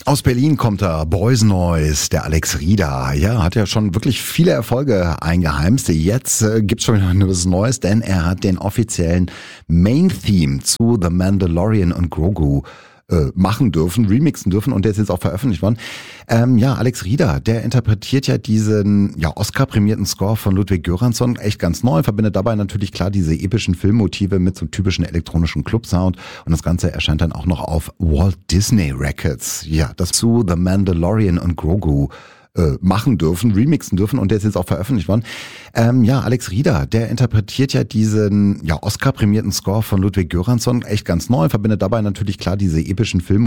Aus Berlin kommt er, Boys Noise, der Alex Rieder. Ja, hat ja schon wirklich viele Erfolge eingeheimst. Jetzt gibt's schon wieder was Neues, denn er hat den offiziellen Main-Theme zu The Mandalorian und Grogu machen dürfen, remixen dürfen, und der ist jetzt auch veröffentlicht worden. Alex Rieder, der interpretiert ja diesen Oscar-prämierten Score von Ludwig Göransson echt ganz neu, verbindet dabei natürlich klar diese epischen Filmmotive mit so typischen elektronischen Club-Sound, und das Ganze erscheint dann auch noch auf Walt Disney Records. Ja, das zu The Mandalorian und Grogu machen dürfen, remixen dürfen, und der ist jetzt auch veröffentlicht worden. Alex Rieder, der interpretiert ja diesen Oscar-prämierten Score von Ludwig Göransson echt ganz neu, verbindet dabei natürlich klar diese epischen Filme